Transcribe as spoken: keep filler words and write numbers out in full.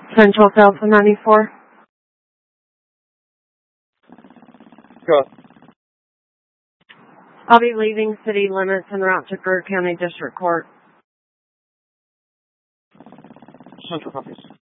Central Delta ninety-four. Go. I'll be leaving city limits en route to Greer County District Court. Central copies.